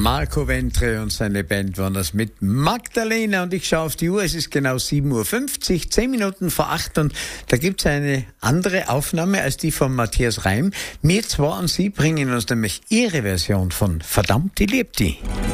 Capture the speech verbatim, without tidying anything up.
Marco Ventre und seine Band waren das mit Magdalena, und ich schaue auf die Uhr, es ist genau sieben Uhr fünfzig, zehn Minuten vor acht, und da gibt es eine andere Aufnahme als die von Matthias Reim. Wir zwei und Sie bringen uns nämlich Ihre Version von Verdammt, die lebt die.